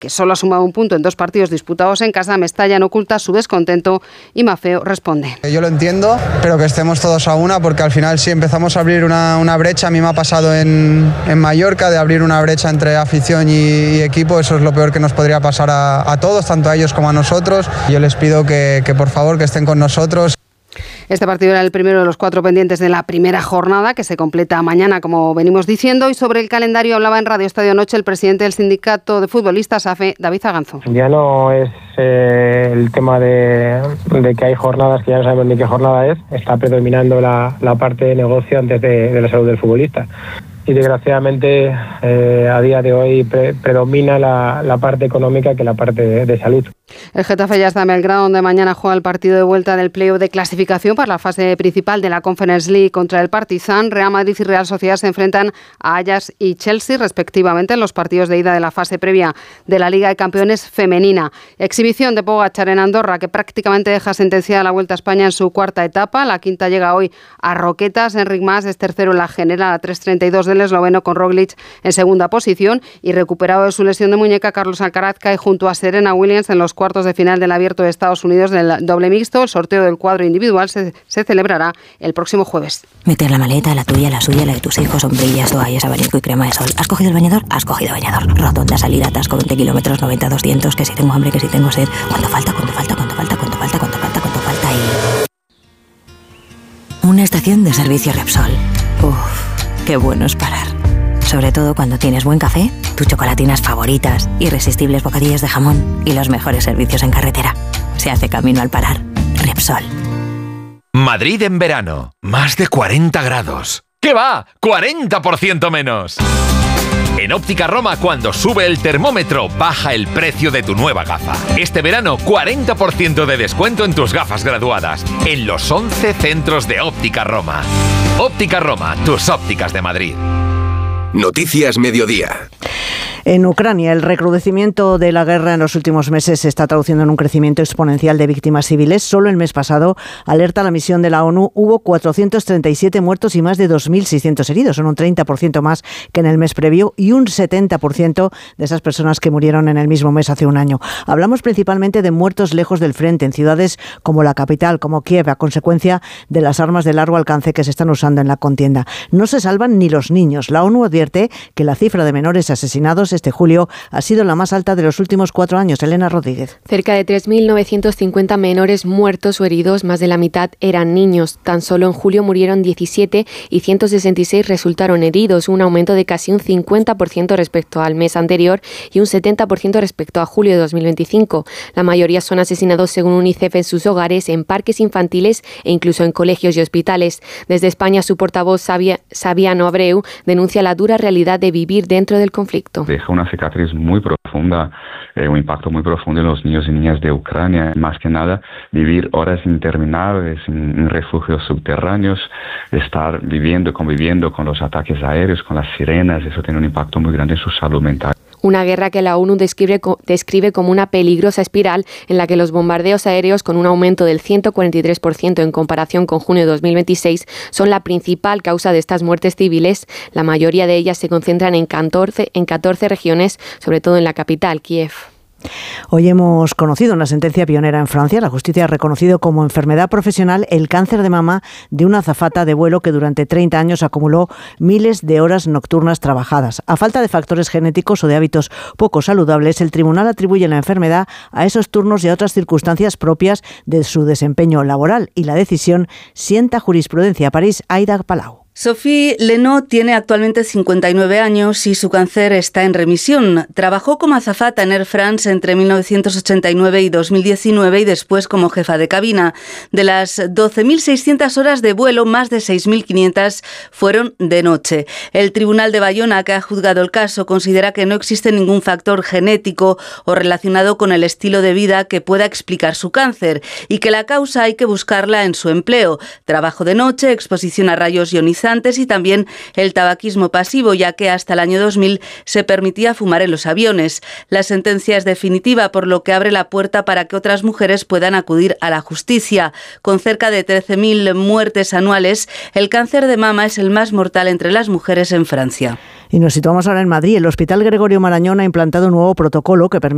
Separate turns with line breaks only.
que solo ha sumado un punto en 2 partidos disputados en casa, Mestalla no oculta su descontento y Mafeo responde.
Yo lo entiendo, pero que estemos todos a una, porque al final si empezamos a abrir una brecha, a mí me ha pasado en Mallorca, de abrir una brecha entre afición y equipo, eso es lo peor que nos podría pasar a todos, tanto a ellos como a nosotros. Yo les pido que por favor que estén con nosotros.
Este partido era el primero de los 4 pendientes de la primera jornada, que se completa mañana, como venimos diciendo. Y sobre el calendario hablaba en Radio Estadio Noche el presidente del sindicato de futbolistas AFE, David Zaganzo.
Ya no es el tema de que hay jornadas que ya no sabemos ni qué jornada es. Está predominando la parte de negocio antes de la salud del futbolista. Y desgraciadamente a día de hoy predomina la parte económica que la parte de salud.
El Getafe ya está en Belgrado, donde mañana juega el partido de vuelta del playoff de clasificación para la fase principal de la Conference League contra el Partizan. Real Madrid y Real Sociedad se enfrentan a Ajax y Chelsea respectivamente en los partidos de ida de la fase previa de la Liga de Campeones femenina. Exhibición de Pogačar en Andorra, que prácticamente deja sentenciada la Vuelta a España en su 4ª etapa. La quinta llega hoy a Roquetas. Enric Mas es tercero en la general a 3:32 del esloveno, con Roglic en segunda posición, y recuperado de su lesión de muñeca, Carlos Alcaraz cae junto a Serena Williams en los cuartos de final del Abierto de Estados Unidos del doble mixto. El sorteo del cuadro individual se celebrará el próximo jueves.
Meter la maleta, la tuya, la suya, la de tus hijos, sombrillas, toallas, abanico y crema de sol. ¿Has cogido el bañador? Has cogido bañador. Rotonda, salida, atasco, 20 kilómetros, 90, 200, que si tengo hambre, que si tengo sed. ¿Cuánto falta? Y... Una estación de servicio Repsol. Uf, qué bueno es parar. Sobre todo cuando tienes buen café, tus chocolatinas favoritas, irresistibles bocadillos de jamón y los mejores servicios en carretera. Se hace camino al parar. Repsol.
Madrid en verano. Más de 40 grados. ¿Qué va? ¡40% menos! En Óptica Roma, cuando sube el termómetro, baja el precio de tu nueva gafa. Este verano, 40% de descuento en tus gafas graduadas. En los 11 centros de Óptica Roma. Óptica Roma, tus ópticas de Madrid.
Noticias Mediodía.
En Ucrania, el recrudecimiento de la guerra en los últimos meses se está traduciendo en un crecimiento exponencial de víctimas civiles. Solo el mes pasado, alerta la misión de la ONU, hubo 437 muertos y más de 2.600 heridos. Son un 30% más que en el mes previo y un 70% de esas personas que murieron en el mismo mes hace un año. Hablamos principalmente de muertos lejos del frente, en ciudades como la capital, como Kiev, a consecuencia de las armas de largo alcance que se están usando en la contienda. No se salvan ni los niños. La ONU advierte que la cifra de menores asesinados este julio ha sido la más alta de los últimos 4 años. Elena Rodríguez.
Cerca de 3.950 menores muertos o heridos, más de la mitad eran niños. Tan solo en julio murieron 17 y 166 resultaron heridos, un aumento de casi un 50% respecto al mes anterior y un 70% respecto a julio de 2025. La mayoría son asesinados, según UNICEF, en sus hogares, en parques infantiles e incluso en colegios y hospitales. Desde España, su portavoz Saviano Abreu denuncia la dura realidad de vivir dentro del conflicto.
Deja una cicatriz muy profunda, un impacto muy profundo en los niños y niñas de Ucrania. Más que nada, vivir horas interminables en refugios subterráneos, estar conviviendo con los ataques aéreos, con las sirenas, eso tiene un impacto muy grande en su salud mental.
Una guerra que la ONU describe como una peligrosa espiral en la que los bombardeos aéreos, con un aumento del 143% en comparación con junio de 2026, son la principal causa de estas muertes civiles. La mayoría de ellas se concentran en 14 regiones, sobre todo en la capital, Kiev.
Hoy hemos conocido una sentencia pionera en Francia. La justicia ha reconocido como enfermedad profesional el cáncer de mama de una azafata de vuelo que durante 30 años acumuló miles de horas nocturnas trabajadas. A falta de factores genéticos o de hábitos poco saludables, el tribunal atribuye la enfermedad a esos turnos y a otras circunstancias propias de su desempeño laboral, y la decisión sienta jurisprudencia. París, Aida Palau.
Sophie Lenot tiene actualmente 59 años y su cáncer está en remisión. Trabajó como azafata en Air France entre 1989 y 2019 y después como jefa de cabina. De las 12.600 horas de vuelo, más de 6.500 fueron de noche. El Tribunal de Bayona, que ha juzgado el caso, considera que no existe ningún factor genético o relacionado con el estilo de vida que pueda explicar su cáncer y que la causa hay que buscarla en su empleo. Trabajo de noche, exposición a rayos ionizantes y también el tabaquismo pasivo, ya que hasta el año 2000 se permitía fumar en los aviones. La sentencia es definitiva, por lo que abre la puerta para que otras mujeres puedan acudir a la justicia. Con cerca de 13.000 muertes anuales, el cáncer de mama es el más mortal entre las mujeres en Francia.
Y nos situamos ahora en Madrid. El Hospital Gregorio Marañón ha implantado un nuevo protocolo que permite